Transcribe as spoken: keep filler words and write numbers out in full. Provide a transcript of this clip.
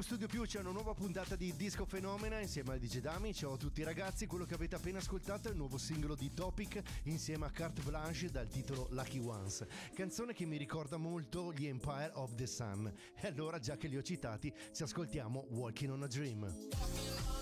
Zoom Studio Più c'è una nuova puntata di Disco Fenomena insieme al D J Dami. Ciao a tutti ragazzi, quello che avete appena ascoltato è il nuovo singolo di Topic insieme a Carte Blanche dal titolo Lucky Ones, canzone che mi ricorda molto gli Empire of the Sun. E allora, già che li ho citati, ci ascoltiamo Walking on a Dream.